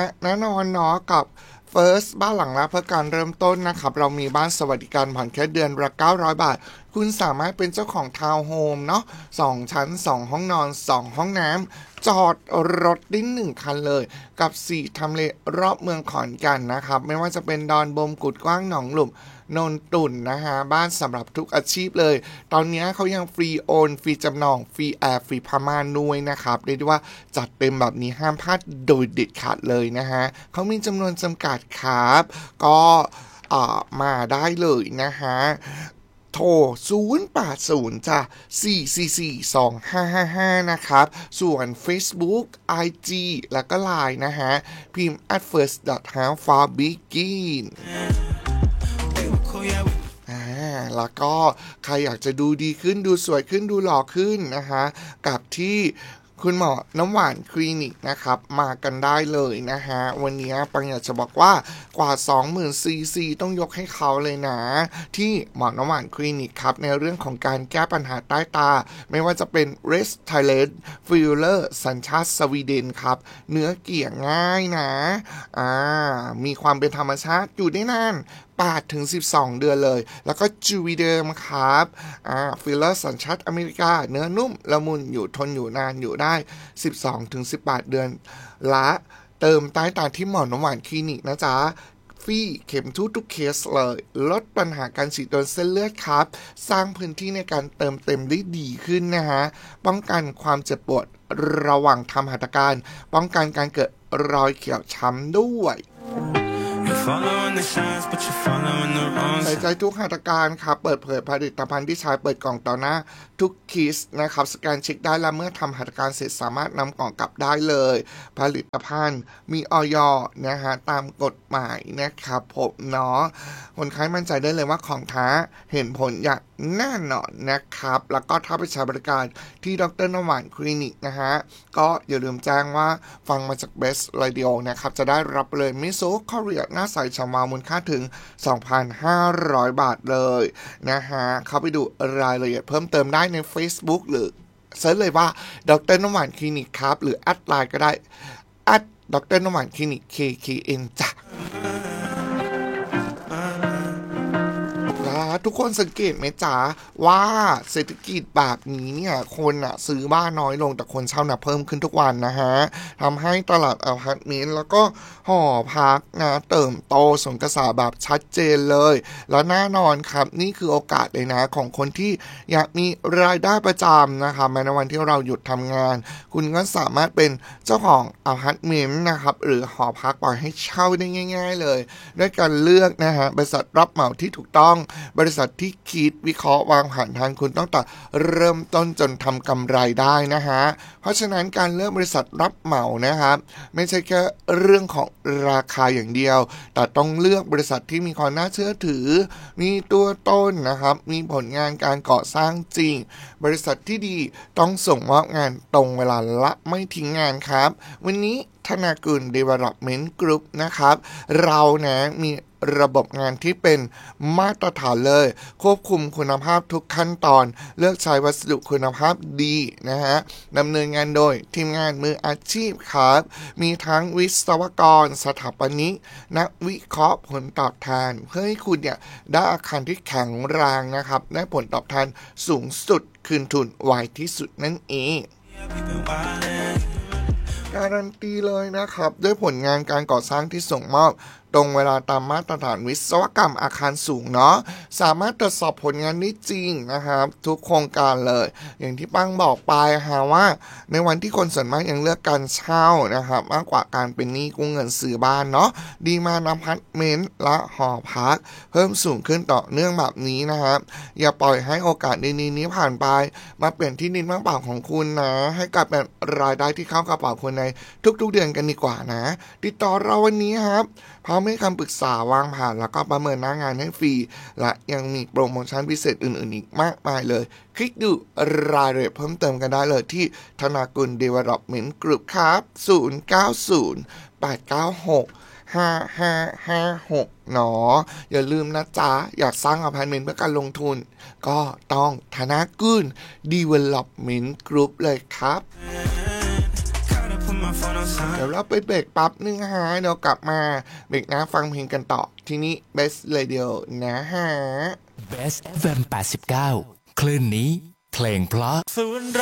และแน่นอนเนาะกับ First บ้านหลังละเพื่อการเริ่มต้นนะครับเรามีบ้านสวัสดิการผ่อนแค่เดือนละ900 บาทคุณสามารถเป็นเจ้าของทาวน์โฮมเนาะ2 ชั้น 2 ห้องนอน 2 ห้องน้ำจอดรถได้1 คันเลยกับ4ทำเลรอบเมืองขอนแก่นนะครับไม่ว่าจะเป็นดอนบมกุดกว้างหนองหลุมนนตุ่นนะฮะบ้านสำหรับทุกอาชีพเลยตอนนี้เขายังฟรีโอนฟรีจำนองฟรีแอร์ฟรีพม่านด้วยนะครับเรียกได้ว่าจัดเต็มแบบนี้ห้ามพลาดโดยเด็ดขาดเลยนะฮะเขามีจำนวนจำกัดครับก็มาได้เลยนะฮะโทร080จ้ะ4442555นะครับส่วน Facebook IG แล้วก็ LINE นะฮะพิมพ์ @first.housefarbeginแล้วก็ใครอยากจะดูดีขึ้นดูสวยขึ้นดูหล่อขึ้นนะคะกับที่คุณหมอน้ำหวานคลินิกนะครับมากันได้เลยนะฮะวันนี้ปังอยากจะบอกว่ากว่า 20,000 ซีซีต้องยกให้เขาเลยนะที่หมอน้ำหวานคลินิกครับในเรื่องของการแก้ปัญหาใต้ตาไม่ว่าจะเป็น Restylane Filler สัญชาติสวีเดนครับเนื้อเกลี่ยง่ายนะมีความเป็นธรรมชาติอยู่ได้นาน8-12 เดือนเลยแล้วก็จูวีเดิมครับฟิลเลอร์สัญชาติอเมริกาเนื้อนุ่มละมุนอยู่ทนอยู่นานอยู่ได้ 12-18 เดือนละเติมใต้ตาที่หมอน้ำหวานคลินิกนะจ๊ะฟรีเข็มทุกเคสเลยลดปัญหาการฉีดโดนเส้นเลือดครับสร้างพื้นที่ในการเติมเต็มได้ดีขึ้นนะฮะป้องกันความเจ็บปวดระหว่างทำหัตถการป้องกันการเกิดรอยเขียวช้ำด้วยใส่ใจทุกหัตถการครับเปิดเผยผลิตภัณฑ์ที่ใช้เปิดกล่องต่อหน้าทุกคิสนะครับสแกนเช็คได้แล้วเมื่อทำหัตถการเสร็จสามารถนำกล่องกลับได้เลยผลิตภัณฑ์มีอย.นะฮะตามกฎหมายนะครับผมเนาะคนไข้มั่นใจได้เลยว่าของแท้เห็นผลอย่างแน่นอนนะครับแล้วก็ถ้าไปใช้บริการที่ดร.น้ำหวานคลินิกนะฮะก็อย่าลืมแจ้งว่าฟังมาจาก Best Radio นะครับจะได้รับเลยมิโซะคอเรียหน้าใสฉ่ำวาวมูลค่าถึง 2,500 บาทเลยนะฮะเข้าไปดูรายละเอียดเพิ่มเติมได้ใน Facebook หรือเซิร์ชเลยว่าดร.น้ำหวานคลินิกครับหรือแอดไลน์ก็ได้ดร.น้ำหวานคลินิก KKN จ้ะทุกคนสังเกตไหมจ๊ะว่าเศรษฐกิจแบบนี้เนี่ยคนซื้อบ้านน้อยลงแต่คนเช่าเพิ่มขึ้นทุกวันนะฮะทำให้ตลาดอพาร์ตเมนต์แล้วก็หอพักนะเติมโตส่งกระแสแบบชัดเจนเลยแล้วแน่นอนครับนี่คือโอกาสเลยนะของคนที่อยากมีรายได้ประจำนะครับแม้ในวันที่เราหยุดทำงานคุณก็สามารถเป็นเจ้าของอพาร์ตเมนต์นะครับหรือหอพักปล่อยให้เช่าได้ง่ายๆเลยด้วยการเลือกนะฮะบริษัทรับเหมาที่ถูกต้องบริษัทที่คิดวิเคราะห์วางแผนทางคุณตั้งแต่เริ่มต้นจนทำกำไรได้นะฮะเพราะฉะนั้นการเลือกบริษัทรับเหมานะครับไม่ใช่แค่เรื่องของราคาอย่างเดียวแต่ต้องเลือกบริษัทที่มีความน่าเชื่อถือมีตัวตนนะครับมีผลงานการก่อสร้างจริงบริษัทที่ดีต้องส่งมอบงานตรงเวลาและไม่ทิ้งงานครับวันนี้ธนากุล Development Group นะครับเรานะมีระบบงานที่เป็นมาตรฐานเลยควบคุมคุณภาพทุกขั้นตอนเลือกใช้วัสดุคุณภาพดีนะฮะดำเนินงานโดยทีมงานมืออาชีพครับมีทั้งวิศวกรสถาปนิกนักวิเคราะห์ผลตอบแทนเพื่อให้คุณเนี่ยได้อาคารที่แข็งแรงนะครับได้ผลตอบแทนสูงสุดคืนทุนไวที่สุดนั่นเองการันตีเลยนะครับด้วยผลงานการก่อสร้างที่ส่งมอบตรงเวลาตามมาตรฐานวิศวกรรมอาคารสูงเนาะสามารถตรวจสอบผลงานได้จริงนะครับทุกโครงการเลยอย่างที่ปังบอกไปว่าในวันที่คนส่วนมากยังเลือกการเช่านะครับมากกว่าการเป็นหนี้กู้เงินซื้อบ้านเนาะดีมานอพาร์ตเมนต์และหอพักเพิ่มสูงขึ้นต่อเนื่องแบบนี้นะครับอย่าปล่อยให้โอกาสดีๆนี้ผ่านไปมาเปลี่ยนที่ดินว่างเปล่าของคุณนะให้กลายเป็นรายได้ที่เข้ากระเป๋าคุณในทุกๆเดือนกันดีกว่านะติดต่อเราวันนี้ครับพร้อมให้คำปรึกษาวางผ่านแล้วก็ประเมินหน้างานให้ฟรีและยังมีโปรโมชั่นพิเศษอื่นๆอีกมากมายเลยคลิกดูรายละเอียดเพิ่มเติมกันได้เลยที่ธนากุล Development Group ครับ0908965556เนาะอย่าลืมนะจ๊ะอยากสร้างอพาร์ตเมนต์เพื่อการลงทุนก็ต้องธนากุล Development Group เลยครับเดี๋ยวเราไปเบรกปั๊บนึงฮะเดี๋ยวกลับมาเบรกนะฟังเพลงกันต่อที่นี่ Best Radio นะฮะ Best FM 89 คลื่นนี้เพลงเพราะ